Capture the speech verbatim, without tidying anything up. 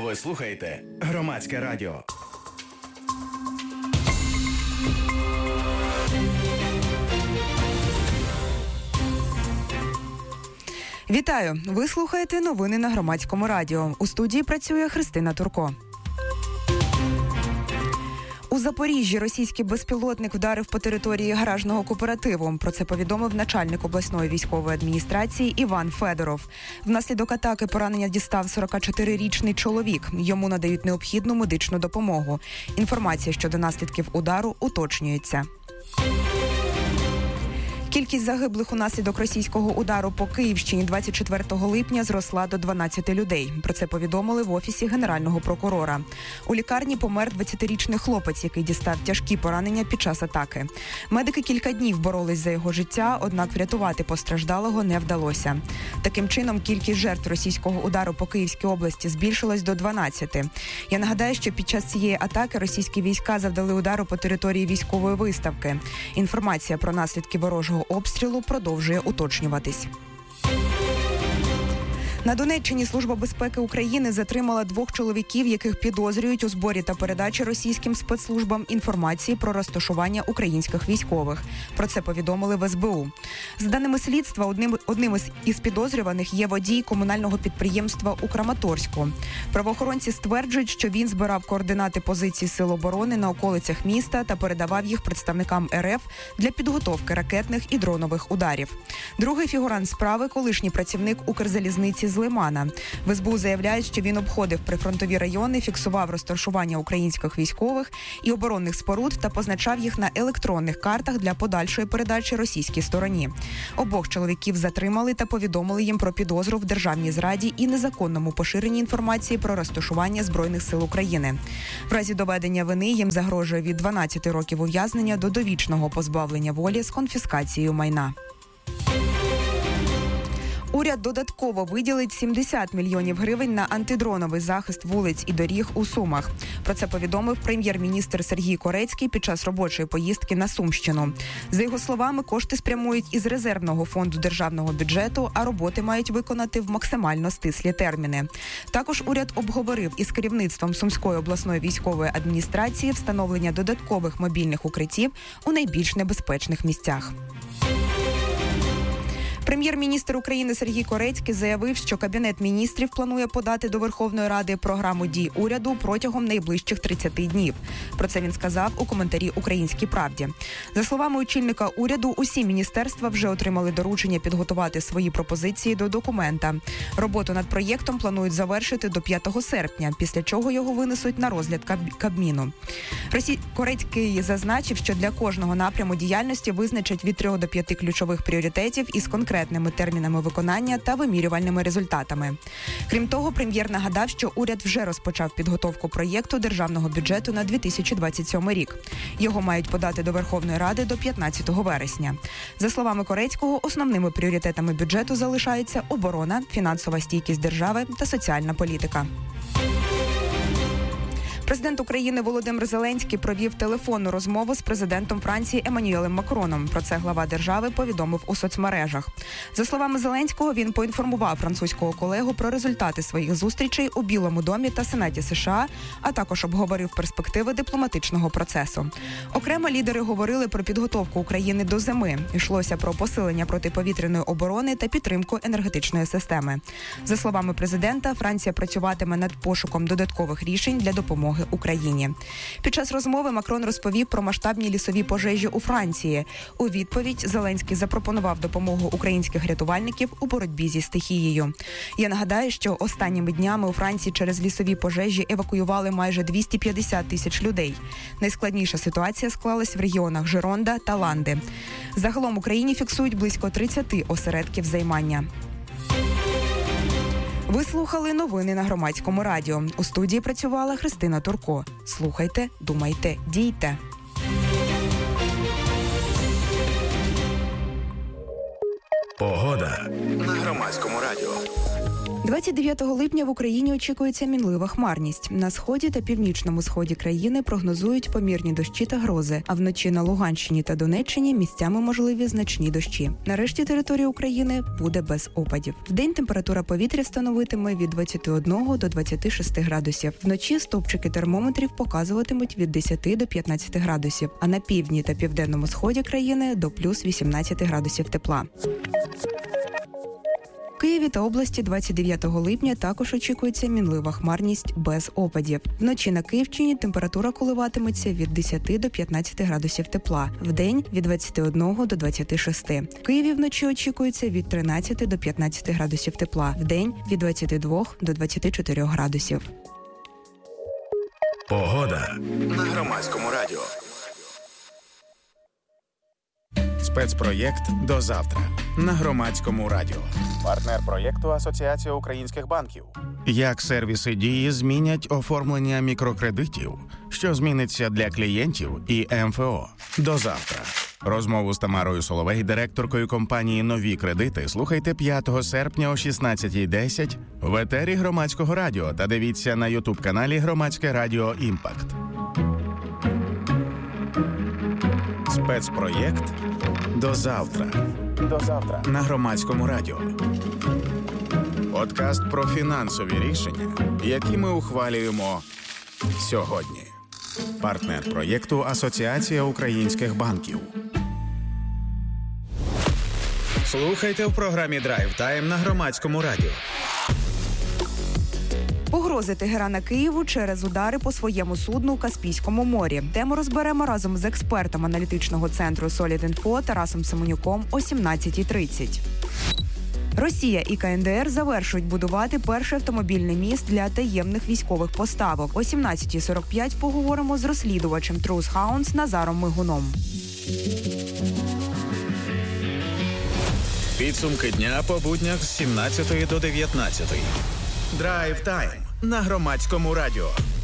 Ви слухаєте Громадське радіо. Вітаю! Ви слухаєте новини на Громадському радіо. У студії працює Христина Турко. У Запоріжжі російський безпілотник вдарив по території гаражного кооперативу. Про це повідомив начальник обласної військової адміністрації Іван Федоров. Внаслідок атаки поранення дістав сорокачотирирічний чоловік. Йому надають необхідну медичну допомогу. Інформація щодо наслідків удару уточнюється. Кількість загиблих унаслідок російського удару по Київщині двадцять четвертого липня зросла до дванадцяти людей. Про це повідомили в Офісі Генерального прокурора. У лікарні помер двадцятирічний хлопець, який дістав тяжкі поранення під час атаки. Медики кілька днів боролись за його життя, однак врятувати постраждалого не вдалося. Таким чином, кількість жертв російського удару по Київській області збільшилась до дванадцяти. Я нагадаю, що під час цієї атаки російські війська завдали удару по території військової виставки. Інформація про наслідки ворожого обстрілу продовжує уточнюватись. На Донеччині Служба безпеки України затримала двох чоловіків, яких підозрюють у зборі та передачі російським спецслужбам інформації про розташування українських військових. Про це повідомили в ес бе у. За даними слідства, одним, одним із підозрюваних є водій комунального підприємства у Краматорську. Правоохоронці стверджують, що він збирав координати позицій Сил оборони на околицях міста та передавав їх представникам ер еф для підготовки ракетних і дронових ударів. Другий фігурант справи – колишній працівник Укрзалізниці з Лимана. В ес бе у заявляють, що він обходив прифронтові райони, фіксував розташування українських військових і оборонних споруд та позначав їх на електронних картах для подальшої передачі російській стороні. Обох чоловіків затримали та повідомили їм про підозру в державній зраді і незаконному поширенні інформації про розташування Збройних сил України. В разі доведення вини їм загрожує від дванадцяти років ув'язнення до довічного позбавлення волі з конфіскацією майна. Уряд додатково виділить сімдесят мільйонів гривень на антидроновий захист вулиць і доріг у Сумах. Про це повідомив прем'єр-міністр Сергій Корецький під час робочої поїздки на Сумщину. За його словами, кошти спрямують із резервного фонду державного бюджету, а роботи мають виконати в максимально стислі терміни. Також уряд обговорив із керівництвом Сумської обласної військової адміністрації встановлення додаткових мобільних укриттів у найбільш небезпечних місцях. Прем'єр-міністр України Сергій Корецький заявив, що Кабінет міністрів планує подати до Верховної Ради програму дій уряду протягом найближчих тридцяти днів. Про це він сказав у коментарі «Українській правді». За словами очільника уряду, усі міністерства вже отримали доручення підготувати свої пропозиції до документа. Роботу над проєктом планують завершити до п'ятого серпня, після чого його винесуть на розгляд Кабміну. Росій... Корецький зазначив, що для кожного напряму діяльності визначать від трьох до п'яти ключових пріоритетів із конкретними термінами виконання та вимірювальними результатами. Крім того, прем'єр нагадав, що уряд вже розпочав підготовку проєкту державного бюджету на дві тисячі двадцять сьомий рік. Його мають подати до Верховної Ради до п'ятнадцятого вересня. За словами Корецького, основними пріоритетами бюджету залишаються оборона, фінансова стійкість держави та соціальна політика. Президент України Володимир Зеленський провів телефонну розмову з президентом Франції Еммануелем Макроном. Про це глава держави повідомив у соцмережах. За словами Зеленського, він поінформував французького колегу про результати своїх зустрічей у Білому домі та Сенаті США, а також обговорив перспективи дипломатичного процесу. Окремо лідери говорили про підготовку України до зими. Йшлося про посилення протиповітряної оборони та підтримку енергетичної системи. За словами президента, Франція працюватиме над пошуком додаткових рішень для допомоги Україні. Під час розмови Макрон розповів про масштабні лісові пожежі у Франції. У відповідь Зеленський запропонував допомогу українських рятувальників у боротьбі зі стихією. Я нагадаю, що останніми днями у Франції через лісові пожежі евакуювали майже двісті п'ятдесят тисяч людей. Найскладніша ситуація склалась в регіонах Жеронда та Ланди. Загалом в Україні фіксують близько тридцяти осередків займання. Ви слухали новини на Громадському радіо. У студії працювала Христина Турко. Слухайте, думайте, дійте. Погода на Громадському радіо. двадцять дев'ятого липня в Україні очікується мінлива хмарність. На сході та північному сході країни прогнозують помірні дощі та грози, а вночі на Луганщині та Донеччині місцями можливі значні дощі. Нарешті територія України буде без опадів. Вдень температура повітря становитиме від двадцяти одного до двадцяти шести градусів. Вночі стовпчики термометрів показуватимуть від десяти до п'ятнадцяти градусів, а на півдні та південному сході країни до плюс вісімнадцяти градусів тепла. В Києві та області двадцять дев'ятого липня також очікується мінлива хмарність без опадів. Вночі на Київщині температура коливатиметься від десяти до п'ятнадцяти градусів тепла, вдень – від двадцяти одного до двадцяти шести. В Києві вночі очікується від тринадцяти до п'ятнадцяти градусів тепла, вдень – від двадцяти двох до двадцяти чотирьох градусів. Погода на Громадському радіо. Спецпроєкт «До завтра» на Громадському радіо. Партнер проєкту «Асоціація українських банків». Як сервіси «Дії» змінять оформлення мікрокредитів, що зміниться для клієнтів і ем еф о. До завтра. Розмову з Тамарою Соловей, директоркою компанії «Нові кредити», слухайте п'ятого серпня о шістнадцятій десять в етері Громадського радіо та дивіться на ютуб-каналі Громадське радіо «Імпакт». Спецпроєкт «До завтра» До завтра. на Громадському радіо. Подкаст про фінансові рішення, які ми ухвалюємо сьогодні. Партнер проєкту «Асоціація українських банків». Слухайте в програмі «Драйв Тайм» на Громадському радіо. Погрози Тегерана Києву через удари по своєму судну у Каспійському морі. Тему розберемо разом з експертом аналітичного центру «Солід.Інфо» Тарасом Семенюком о сімнадцятій тридцять. Росія і ка ен де ер завершують будувати перший автомобільний міст для таємних військових поставок. О сімнадцятій сорок п'ять поговоримо з розслідувачем Truth Hounds Назаром Мигуном. Підсумки дня по буднях з сімнадцятої до дев'ятнадцятої. Драйв Тайм на Громадському радіо.